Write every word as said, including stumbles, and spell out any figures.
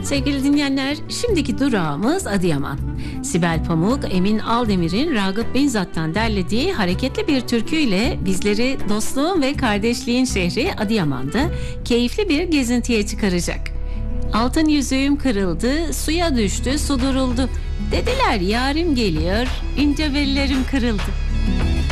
Sevgili dinleyenler, şimdiki durağımız Adıyaman. Sibel Pamuk, Emin Aldemir'in Ragıp Beyzat'tan derlediği hareketli bir türküyle bizleri dostluğun ve kardeşliğin şehri Adıyaman'da keyifli bir gezintiye çıkaracak. Altın yüzüğüm kırıldı, suya düştü, su duruldu. Dediler yarim geliyor, ince bellerim kırıldı.